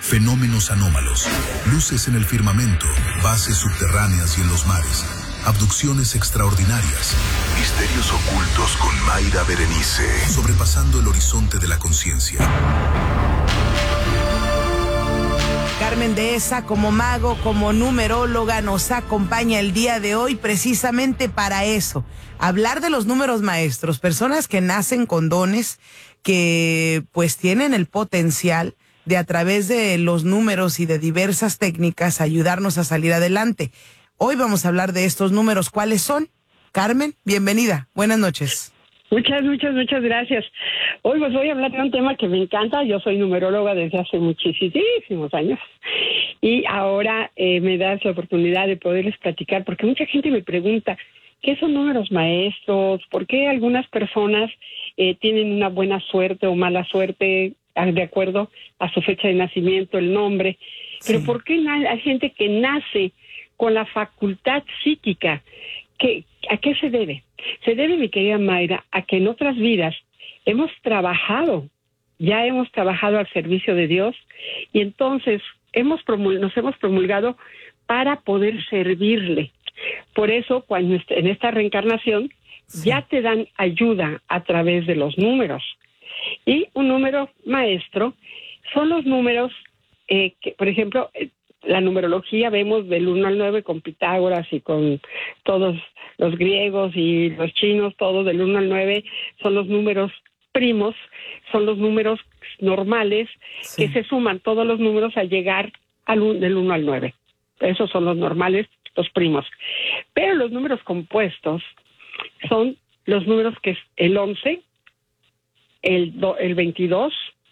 fenómenos anómalos, luces en el firmamento, bases subterráneas y en los mares, abducciones extraordinarias, misterios ocultos con Mayra Berenice, sobrepasando el horizonte de la conciencia. Carmen Dehesa, como mago, como numeróloga, nos acompaña el día de hoy precisamente para eso, hablar de los números maestros, personas que nacen con dones, que pues tienen el potencial de a través de los números y de diversas técnicas ayudarnos a salir adelante. Hoy vamos a hablar de estos números. ¿Cuáles son? Carmen, bienvenida. Buenas noches. Muchas gracias. Hoy pues voy a hablar de un tema que me encanta. Yo soy numeróloga desde hace muchísimos años y ahora me das la oportunidad de poderles platicar, porque mucha gente me pregunta, ¿qué son números maestros? ¿Por qué algunas personas tienen una buena suerte o mala suerte de acuerdo a su fecha de nacimiento, el nombre? Pero ¿por qué hay gente que nace con la facultad psíquica? ¿A qué se debe? Se debe, mi querida Mayra, a que en otras vidas hemos trabajado al servicio de Dios y entonces nos hemos promulgado para poder servirle. Por eso, cuando en esta reencarnación ya te dan ayuda a través de los números. Y un número maestro son los números que, por ejemplo, la numerología vemos del 1 al 9 con Pitágoras y con todos los griegos y los chinos, todos del 1 al 9 son los números primos, son los números normales que se suman todos los números al llegar del 1 al 9. Esos son los normales, los primos. Pero los números compuestos son los números que es el 11, el 22,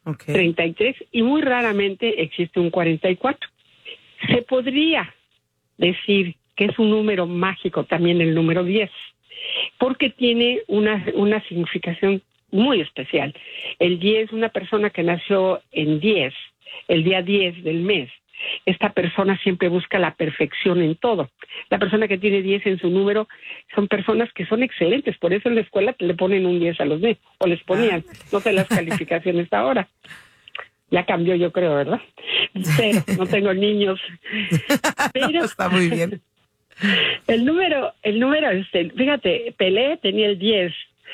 33 y muy raramente existe un 44. Se podría decir que es un número mágico también el número 10, porque tiene una significación muy especial. El 10, una persona que nació en 10, el día 10 del mes, esta persona siempre busca la perfección en todo. La persona que tiene 10 en su número son personas que son excelentes, por eso en la escuela le ponen un 10 a los niños, o les ponían, no sé las calificaciones ahora. Ya cambió, yo creo, ¿verdad? Pero no tengo niños. Pero está muy bien. El número, fíjate, Pelé tenía el 10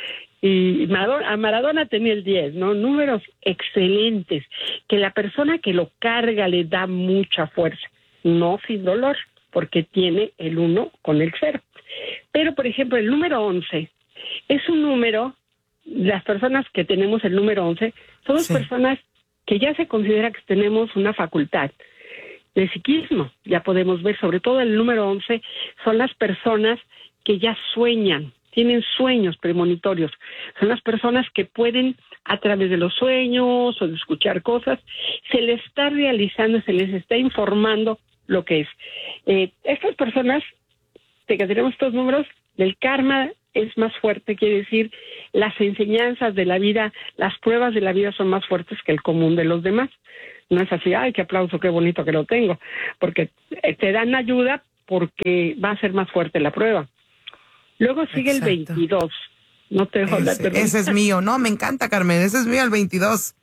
y Maradona tenía el 10, ¿no? Números excelentes, que la persona que lo carga le da mucha fuerza, no sin dolor, porque tiene el 1 con el 0. Pero, por ejemplo, el número 11 es un número, las personas que tenemos el número 11, somos personas que ya se considera que tenemos una facultad de psiquismo. Ya podemos ver, sobre todo el número 11, son las personas que ya sueñan, tienen sueños premonitorios. Son las personas que pueden, a través de los sueños o de escuchar cosas, se les está realizando, se les está informando lo que es. Estas personas, que tenemos estos números, del karma es más fuerte, quiere decir, las enseñanzas de la vida, las pruebas de la vida son más fuertes que el común de los demás. No es así, ay, qué aplauso, qué bonito que lo tengo, porque te dan ayuda porque va a ser más fuerte la prueba. Luego sigue el 22. No te dejo hablar, perdón. Ese es mío, no, me encanta, Carmen, ese es mío, el 22.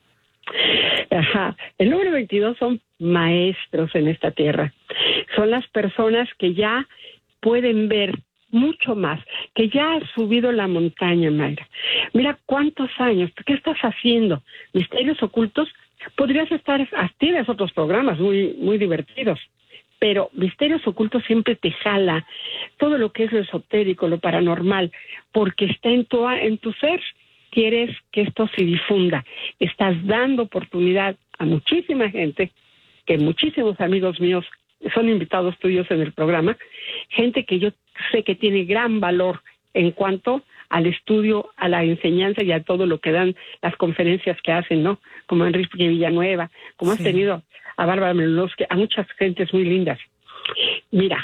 Ajá, el número 22 son maestros en esta tierra. Son las personas que ya pueden ver mucho más, que ya has subido la montaña, Mayra. Mira cuántos años, ¿qué estás haciendo? Misterios ocultos, podrías estar, tienes otros programas muy, muy divertidos, pero Misterios Ocultos siempre te jala todo lo que es lo esotérico, lo paranormal, porque está en tu ser. Quieres que esto se difunda. Estás dando oportunidad a muchísima gente, que muchísimos amigos míos son invitados tuyos en el programa, gente que yo sé que tiene gran valor en cuanto al estudio, a la enseñanza y a todo lo que dan las conferencias que hacen, ¿no? Como Enrique Villanueva, como has tenido a Bárbara Melosque, a muchas gentes muy lindas. Mira,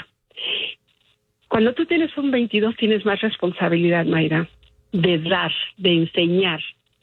cuando tú tienes un 22 tienes más responsabilidad, Mayra, de dar, de enseñar.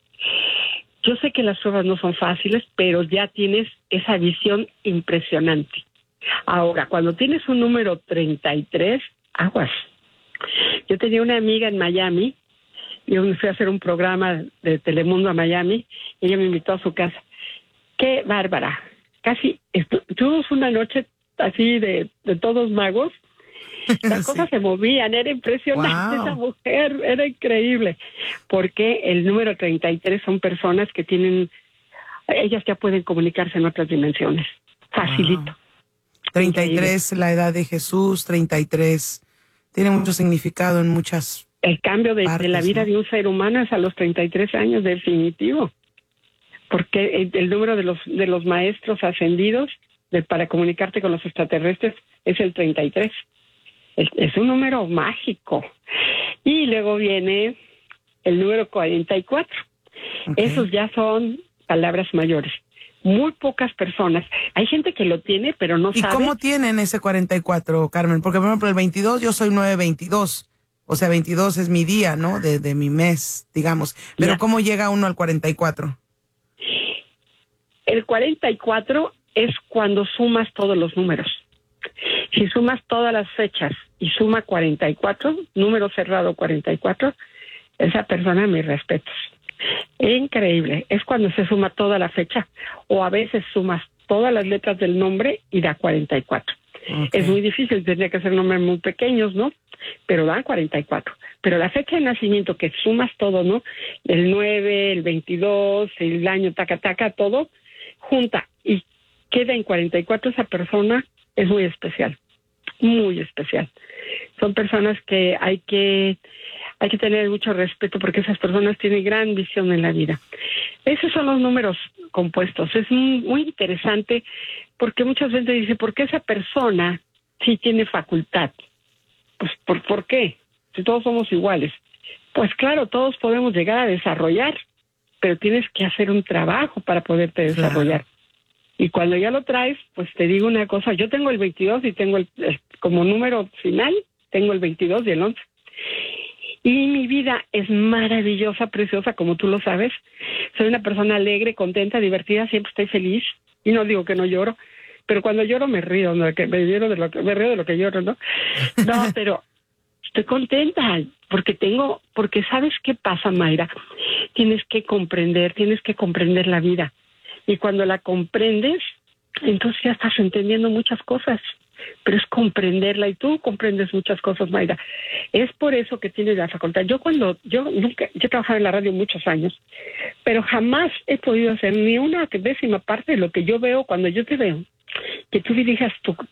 Yo sé que las pruebas no son fáciles, pero ya tienes esa visión impresionante. Ahora, cuando tienes un número 33, aguas. Yo tenía una amiga en Miami, yo me fui a hacer un programa de Telemundo a Miami, y ella me invitó a su casa. ¡Qué bárbara! tuvimos una noche así de todos magos. Las cosas se movían, era impresionante. Wow. Esa mujer, era increíble, porque el número 33 son personas que ellas ya pueden comunicarse en otras dimensiones, facilito. Wow. 33, increíble. La edad de Jesús, 33, tiene mucho significado en muchas El cambio de la vida, ¿no?, de un ser humano es a los 33 años, definitivo, porque el número de los maestros ascendidos para comunicarte con los extraterrestres es el 33. Es un número mágico. Y luego viene el número 44. Okay. Esos ya son palabras mayores. Muy pocas personas. Hay gente que lo tiene, pero no sabe. ¿Y cómo tienen ese 44, Carmen? Porque, por ejemplo, el 22, yo soy 922. O sea, 22 es mi día, ¿no? De mi mes, digamos. Pero ya. ¿Cómo llega uno al 44? El 44 es cuando sumas todos los números. Si sumas todas las fechas y suma 44, número cerrado 44, esa persona, mis respetos. Increíble. Es cuando se suma toda la fecha, o a veces sumas todas las letras del nombre y da 44. Okay. Es muy difícil, tendría que ser nombres muy pequeños, ¿no? Pero dan 44. Pero la fecha de nacimiento, que sumas todo, ¿no? El 9, el 22, el año, taca, todo, junta y queda en 44, esa persona es muy especial, muy especial. Son personas que hay que tener mucho respeto, porque esas personas tienen gran visión en la vida. Esos son los números compuestos. Es muy interesante, porque muchas veces dice, ¿por qué esa persona sí tiene facultad? Pues, ¿por qué? Si todos somos iguales. Pues claro, todos podemos llegar a desarrollar, pero tienes que hacer un trabajo para poderte desarrollar. Claro. Y cuando ya lo traes, pues te digo una cosa, yo tengo el 22 y tengo como número final, tengo el 22 y el 11. Y mi vida es maravillosa, preciosa, como tú lo sabes. Soy una persona alegre, contenta, divertida, siempre estoy feliz. Y no digo que no lloro, pero cuando lloro me río, ¿no? Me río de lo que lloro, ¿no? No, pero estoy contenta, porque ¿sabes qué pasa, Mayra? Tienes que comprender la vida. Y cuando la comprendes, entonces ya estás entendiendo muchas cosas, pero es comprenderla, y tú comprendes muchas cosas, Mayra. Es por eso que tienes la facultad. Yo he trabajado en la radio muchos años, pero jamás he podido hacer ni una 10ª parte de lo que yo veo cuando yo te veo. Que tú dirijas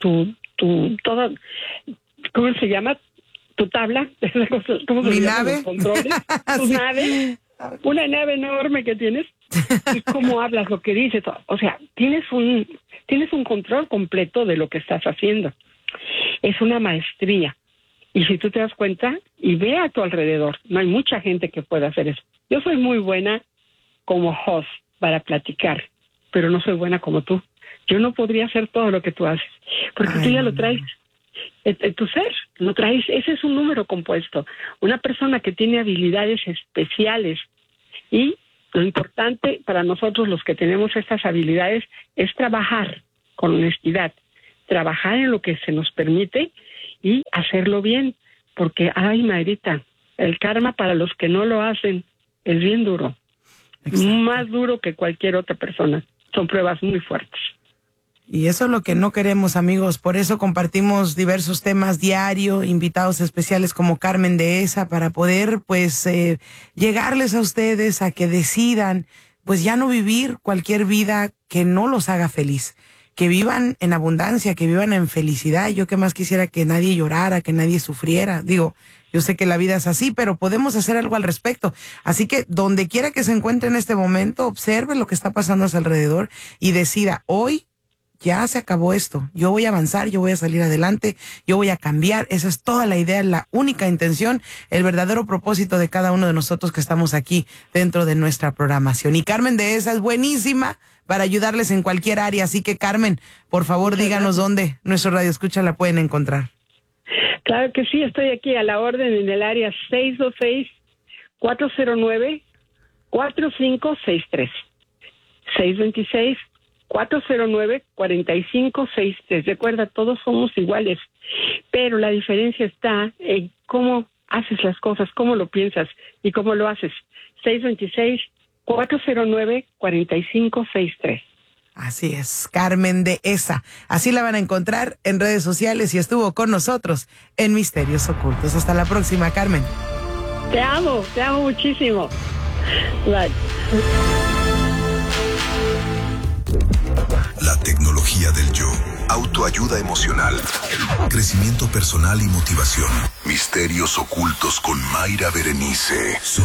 toda, ¿cómo se llama? Tu tabla, ¿cómo se ¿Mi llama? nave? Los controles, tu sí. Nave, una nave enorme que tienes, y cómo hablas, lo que dices, o sea, tienes un control completo de lo que estás haciendo. Es una maestría, y si tú te das cuenta y ve a tu alrededor, no hay mucha gente que pueda hacer eso. Yo soy muy buena como host para platicar, pero no soy buena como tú. Yo no podría hacer todo lo que tú haces, porque tú ya lo traes. Tu ser, lo traes. Ese es un número compuesto. Una persona que tiene habilidades especiales, y lo importante para nosotros los que tenemos estas habilidades es trabajar con honestidad, trabajar en lo que se nos permite y hacerlo bien, porque, ay, Mayrita, el karma para los que no lo hacen es bien duro. Exacto. Más duro que cualquier otra persona. Son pruebas muy fuertes. Y eso es lo que no queremos, amigos. Por eso compartimos diversos temas diario, invitados especiales como Carmen Dehesa, para poder, pues, llegarles a ustedes a que decidan, pues, ya no vivir cualquier vida que no los haga feliz. Que vivan en abundancia, que vivan en felicidad. Yo que más quisiera que nadie llorara, que nadie sufriera. Digo, yo sé que la vida es así, pero podemos hacer algo al respecto. Así que donde quiera que se encuentre en este momento, observe lo que está pasando a su alrededor y decida, hoy ya se acabó esto, yo voy a avanzar, yo voy a salir adelante, yo voy a cambiar. Esa es toda la idea, la única intención, el verdadero propósito de cada uno de nosotros que estamos aquí dentro de nuestra programación. Y Carmen Dehesa es buenísima para ayudarles en cualquier área, así que Carmen, por favor, díganos dónde nuestro Radio Escucha la pueden encontrar. Claro que sí, estoy aquí a la orden en el área 626-409-4563. 626-409-4563. Recuerda, todos somos iguales, pero la diferencia está en cómo haces las cosas, cómo lo piensas y cómo lo haces. 626-409-4563. Así es, Carmen Dehesa. Así la van a encontrar en redes sociales y estuvo con nosotros en Misterios Ocultos. Hasta la próxima, Carmen. Te amo muchísimo. Bye. La tecnología del yo. Autoayuda emocional. Crecimiento personal y motivación. Misterios Ocultos con Mayra Berenice.